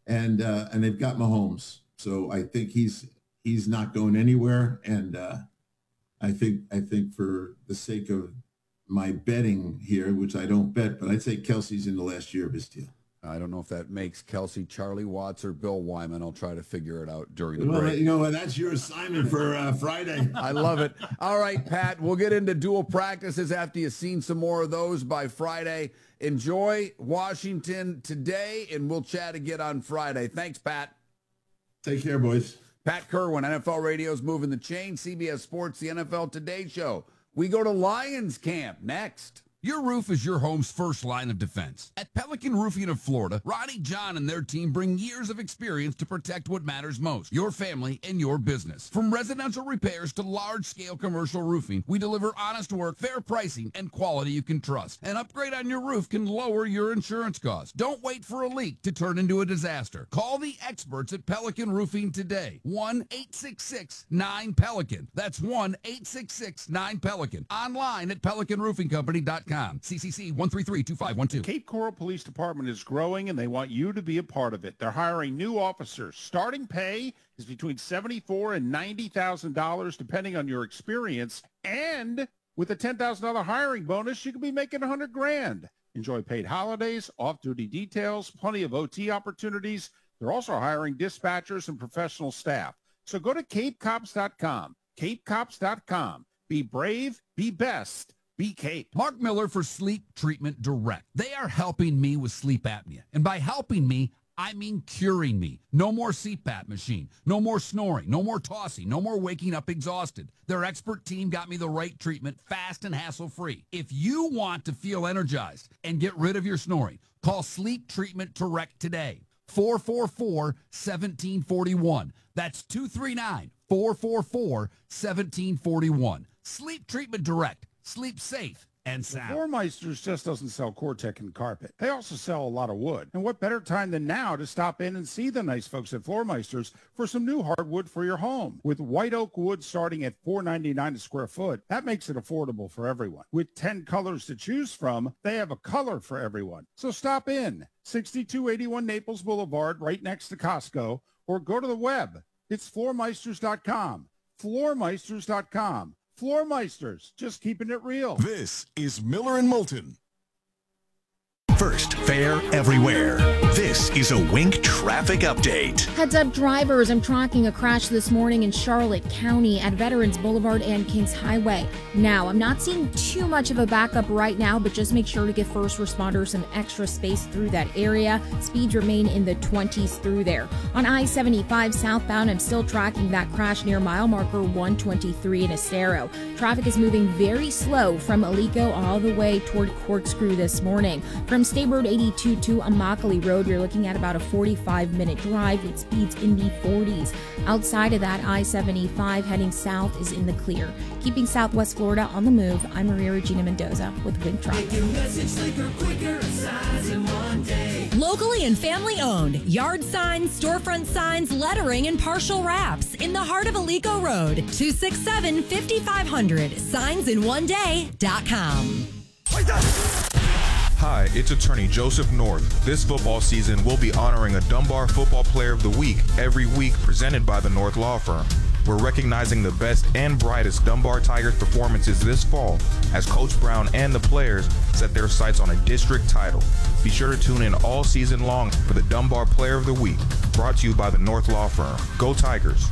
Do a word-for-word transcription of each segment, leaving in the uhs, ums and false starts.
and uh, and they've got Mahomes. So I think he's he's not going anywhere. And uh, I think I think for the sake of my betting here, which I don't bet, but I'd say Kelsey's in the last year of his deal. I don't know if that makes Kelsey Charlie Watts or Bill Wyman. I'll try to figure it out during the well, break. You know, that's your assignment for uh, Friday. I love it. All right, Pat, we'll get into dual practices after you've seen some more of those by Friday. Enjoy Washington today, and we'll chat again on Friday. Thanks, Pat. Take care, boys. Pat Kerwin, N F L Radio's Moving the Chain, C B S Sports, the N F L Today Show. We go to Lions Camp next. Your roof is your home's first line of defense. At Pelican Roofing of Florida, Ronnie John and their team bring years of experience to protect what matters most, your family and your business. From residential repairs to large-scale commercial roofing, we deliver honest work, fair pricing, and quality you can trust. An upgrade on your roof can lower your insurance costs. Don't wait for a leak to turn into a disaster. Call the experts at Pelican Roofing today. one eight six six nine Pelican. That's one eight six six nine Pelican. Online at pelican roofing company dot com. C C C one three three two five one two. Cape Coral Police Department is growing, and they want you to be a part of it. They're hiring new officers. Starting pay is between seventy-four thousand dollars and ninety thousand dollars, depending on your experience. And with a ten thousand dollars hiring bonus, you could be making one hundred grand. Enjoy paid holidays, off-duty details, plenty of O T opportunities. They're also hiring dispatchers and professional staff. So go to cape cops dot com. cape cops dot com. Be brave, be best. Be Cape. Mark Miller for Sleep Treatment Direct. They are helping me with sleep apnea. And by helping me, I mean curing me. No more C PAP machine. No more snoring. No more tossing. No more waking up exhausted. Their expert team got me the right treatment, fast and hassle-free. If you want to feel energized and get rid of your snoring, call Sleep Treatment Direct today. four four four, one seven four one. That's two three nine, four four four, one seven four one. Sleep Treatment Direct. Sleep safe and sound. Floormeisters just doesn't sell Cortec and carpet. They also sell a lot of wood. And what better time than now to stop in and see the nice folks at Floormeisters for some new hardwood for your home. With white oak wood starting at four ninety-nine a square foot, that makes it affordable for everyone. With ten colors to choose from, they have a color for everyone. So stop in. sixty-two eighty-one Naples Boulevard, right next to Costco, or go to the web. It's floormeisters dot com. floormeisters dot com. Floormeisters, just keeping it real. This is Miller and Moulton. First, fair everywhere. This is a Wink traffic update. Heads up, drivers. I'm tracking a crash this morning in Charlotte County at Veterans Boulevard and Kings Highway. Now, I'm not seeing too much of a backup right now, but just make sure to give first responders some extra space through that area. Speeds remain in the twenties through there. On I seventy-five southbound, I'm still tracking that crash near mile marker one twenty-three in Estero. Traffic is moving very slow from Alico all the way toward Corkscrew this morning. From State Road eighty-two to Immokalee Road, you're looking at about a forty-five minute drive with speeds in the forties. Outside of that, I seventy-five heading south is in the clear. Keeping Southwest Florida on the move, I'm Maria Regina Mendoza with Wink Traffic. Locally and family owned. Yard signs, storefront signs, lettering, and partial wraps in the heart of Alico Road. two six seven, five five zero zero. signs in one day dot com. Hi, it's attorney Joseph North. This football season, we'll be honoring a Dunbar Football Player of the Week every week presented by the North Law Firm. We're recognizing the best and brightest Dunbar Tigers performances this fall as Coach Brown and the players set their sights on a district title. Be sure to tune in all season long for the Dunbar Player of the Week, brought to you by the North Law Firm. Go Tigers.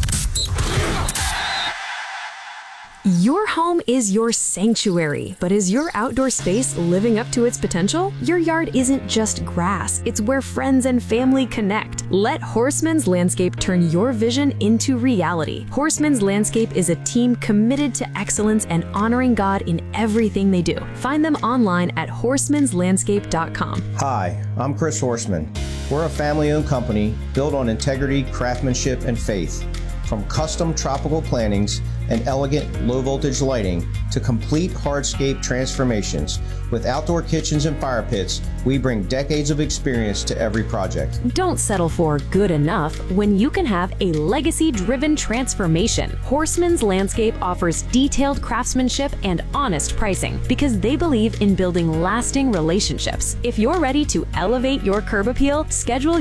Your home is your sanctuary, but is your outdoor space living up to its potential? Your yard isn't just grass, it's where friends and family connect. Let Horseman's Landscape turn your vision into reality. Horseman's Landscape is a team committed to excellence and honoring God in everything they do. Find them online at horsemans landscape dot com. Hi, I'm Chris Horseman. We're a family-owned company built on integrity, craftsmanship, and faith. From custom tropical plantings and elegant low-voltage lighting to complete hardscape transformations. With outdoor kitchens and fire pits, we bring decades of experience to every project. Don't settle for good enough when you can have a legacy-driven transformation. Horseman's Landscape offers detailed craftsmanship and honest pricing because they believe in building lasting relationships. If you're ready to elevate your curb appeal, schedule